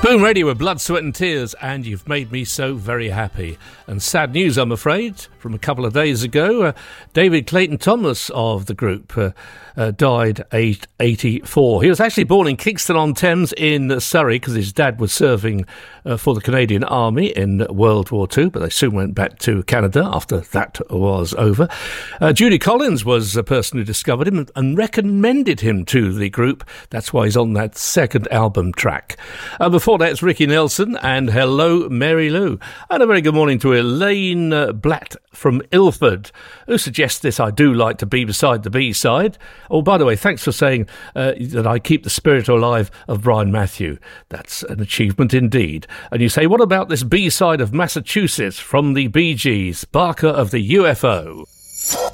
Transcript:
Boom Radio with Blood, Sweat and Tears, and You've Made Me So Very Happy. And sad news, I'm afraid, from a couple of days ago. David Clayton Thomas of the group died aged 84. He was actually born in Kingston-on-Thames in Surrey because his dad was serving for the Canadian Army in World War II, but they soon went back to Canada after that was over. Judy Collins was the person who discovered him and recommended him to the group. That's why he's on that second album track. Before that, it's Ricky Nelson and Hello Mary Lou. And a very good morning to Elaine Blatt from Ilford, who suggests this I do like to be beside the B-side. Oh, by the way, thanks for saying that I keep the spirit alive of Brian Matthew. That's an achievement indeed. And you say, what about this B-side of Massachusetts from the Bee Gees, Barker of the UFO?